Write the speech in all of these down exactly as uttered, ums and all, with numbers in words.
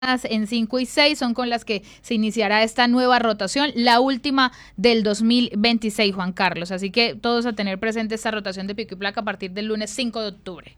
en cinco y seis son con las que se iniciará esta nueva rotación, la última del dos mil veintiséis, Juan Carlos. Así que todos a tener presente esta rotación de pico y placa a partir del lunes cinco de octubre.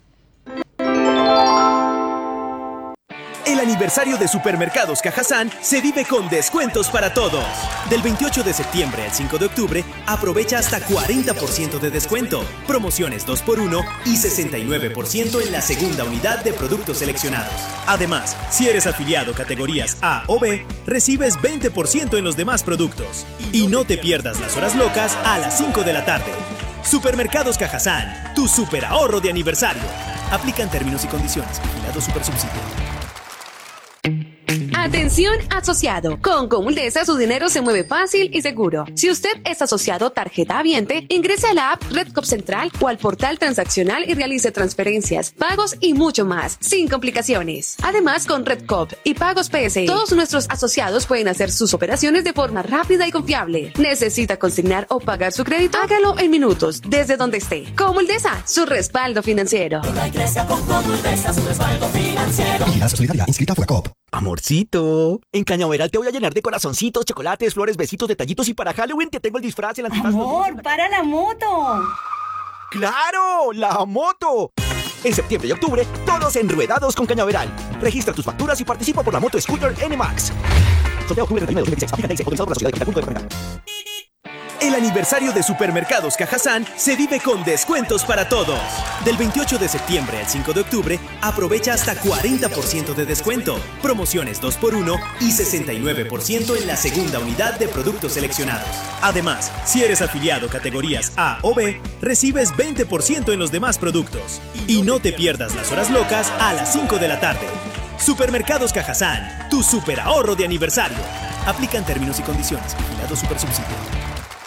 El aniversario de Supermercados Cajazán se vive con descuentos para todos. Del veintiocho de septiembre al cinco de octubre, aprovecha hasta cuarenta por ciento de descuento, promociones dos por uno y sesenta y nueve por ciento en la segunda unidad de productos seleccionados. Además, si eres afiliado categorías A o B, recibes veinte por ciento en los demás productos. Y no te pierdas las horas locas a las cinco de la tarde. Supermercados Cajazán, tu super ahorro de aniversario. Aplican términos y condiciones. Vigilado Supersubsidio. Atención asociado, con Comuldesa su dinero se mueve fácil y seguro. Si usted es asociado tarjeta habiente, ingrese a la app Redcop Central o al portal transaccional y realice transferencias, pagos y mucho más, sin complicaciones. Además, con Redcop y Pagos P S, todos nuestros asociados pueden hacer sus operaciones de forma rápida y confiable. ¿Necesita consignar o pagar su crédito? Hágalo en minutos, desde donde esté. Comuldesa, su respaldo financiero. Vigilada Solidaria, inscrita por la Coop. Amorcito, en Cañaveral te voy a llenar de corazoncitos, chocolates, flores, besitos, detallitos y para Halloween te tengo el disfraz, el antifaz. Amor, para la moto. ¡Claro! ¡La moto! En septiembre y octubre, todos enruedados con Cañaveral. Registra tus facturas y participa por la moto Scooter N MAX. Sorteo octubre treinta y uno de dos mil veintiséis. Aplica ley autorizado por la Sociedad de Punto de Referencia. El aniversario de Supermercados Cajazán se vive con descuentos para todos. Del veintiocho de septiembre al cinco de octubre, aprovecha hasta cuarenta por ciento de descuento, promociones dos por uno y sesenta y nueve por ciento en la segunda unidad de productos seleccionados. Además, si eres afiliado categorías A o B, recibes veinte por ciento en los demás productos. Y no te pierdas las horas locas a las cinco de la tarde. Supermercados Cajazán, tu super ahorro de aniversario. Aplican términos y condiciones. Vigilado Supersubsidio.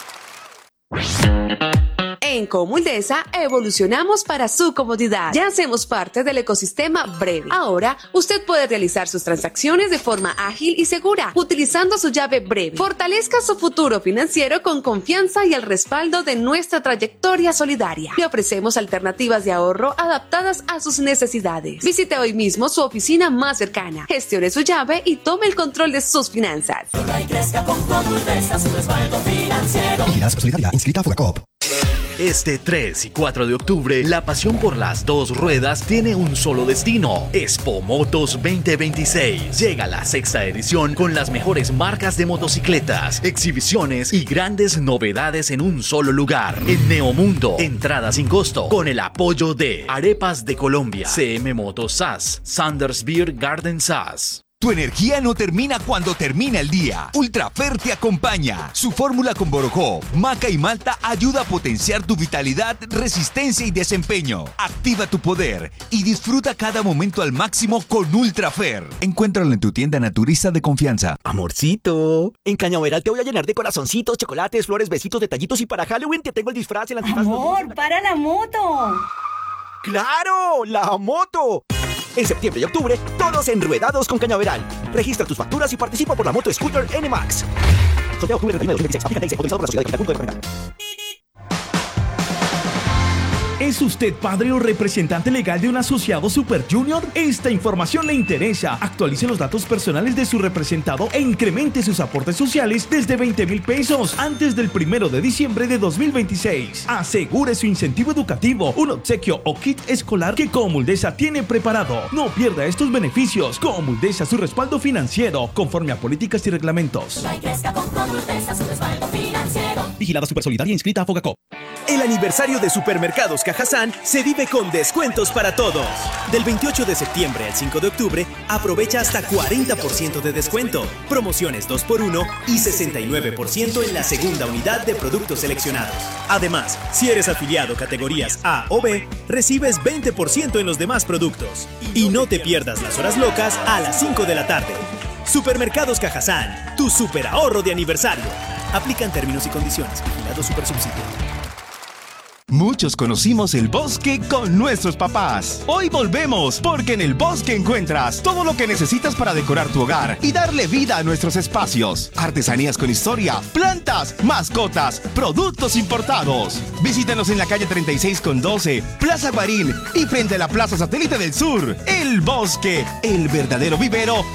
En Comuldesa evolucionamos para su comodidad. Ya hacemos parte del ecosistema Breve. Ahora, usted puede realizar sus transacciones de forma ágil y segura utilizando su llave Breve. Fortalezca su futuro financiero con confianza y el respaldo de nuestra trayectoria solidaria. Le ofrecemos alternativas de ahorro adaptadas a sus necesidades. Visite hoy mismo su oficina más cercana. Gestione su llave y tome el control de sus finanzas. Vigilada Solidaria, inscrita por la Coop. Este tres y cuatro de octubre, la pasión por las dos ruedas tiene un solo destino. Expo Motos veinte veintiséis. Llega la sexta edición con las mejores marcas de motocicletas, exhibiciones y grandes novedades en un solo lugar. En Neomundo, entrada sin costo, con el apoyo de Arepas de Colombia, C M Motos S A S, Sanders Beer Garden S A S. Tu energía no termina cuando termina el día. Ultrafer te acompaña. Su fórmula con borojó, maca y malta ayuda a potenciar tu vitalidad, resistencia y desempeño. Activa tu poder y disfruta cada momento al máximo con Ultrafer. Encuéntralo en tu tienda naturista de confianza. Amorcito, en Cañaveral te voy a llenar de corazoncitos, chocolates, flores, besitos, detallitos y para Halloween te tengo el disfraz, el antifaz. Amor, para la moto. ¡Claro! ¡La moto! En septiembre y octubre, todos enruedados con Cañaveral. Registra tus facturas y participa por la moto Scooter N MAX. Sorteo octubre treinta y uno de dos mil veintiséis. Aplica ley autorizado por la Sociedad de Punto de Referencia. ¿Es usted padre o representante legal de un asociado Super Junior? Esta información le interesa. Actualice los datos personales de su representado e incremente sus aportes sociales desde veinte mil pesos antes del primero de diciembre de dos mil veintiséis. Asegure su incentivo educativo, un obsequio o kit escolar que Comuldesa tiene preparado. No pierda estos beneficios. Comuldesa, su respaldo financiero, conforme a políticas y reglamentos. Vigilada Supersolidaria, inscrita a Fogacop. El aniversario de Supermercados Cajazán se vive con descuentos para todos. Del veintiocho de septiembre al cinco de octubre, aprovecha hasta cuarenta por ciento de descuento, promociones dos por uno y sesenta y nueve por ciento en la segunda unidad de productos seleccionados. Además, si eres afiliado categorías A o B, recibes veinte por ciento en los demás productos. Y no te pierdas las horas locas a las cinco de la tarde. Supermercados Cajazán, tu super ahorro de aniversario. Aplican términos y condiciones. Vigilado Supersubsidio. Muchos conocimos el bosque con nuestros papás. Hoy volvemos, porque en el bosque encuentras todo lo que necesitas para decorar tu hogar y darle vida a nuestros espacios. Artesanías con historia, plantas, mascotas, productos importados. Visítanos en la calle treinta y seis con doce, Plaza Guarín y frente a la Plaza Satélite del Sur. El Bosque, el verdadero vivero